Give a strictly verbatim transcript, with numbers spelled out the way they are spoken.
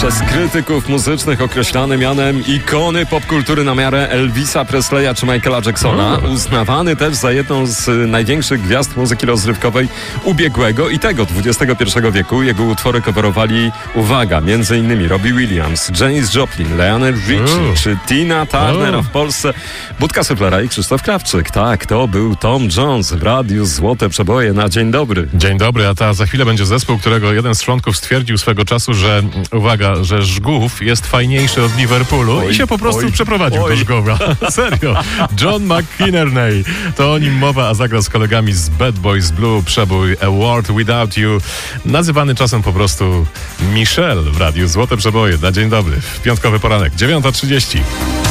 Przez krytyków muzycznych określany mianem ikony popkultury na miarę Elvisa Presleya czy Michaela Jacksona. Uznawany też za jedną z największych gwiazd muzyki rozrywkowej ubiegłego i tego dwudziestego pierwszego wieku. Jego utwory coverowali, uwaga, między innymi Robbie Williams, Janis Joplin, Lionel Richie czy Tina Turner, a w Polsce Budka Syflera i Krzysztof Krawczyk. Tak, to był Tom Jones w radiu Złote Przeboje na Dzień Dobry. Dzień dobry, a ta za chwilę będzie zespół, którego jeden z członków stwierdził swego czasu, że, uwaga, że Żgów jest fajniejszy od Liverpoolu oj, i się po prostu oj, przeprowadził oj. do Żgowa. Serio. John McInerney. To o nim mowa, a zagra z kolegami z Bad Boys Blue przebój A World Without You, nazywany czasem po prostu Michelle w radiu Złote Przeboje na Dzień Dobry. W piątkowy poranek, dziewiąta trzydzieści.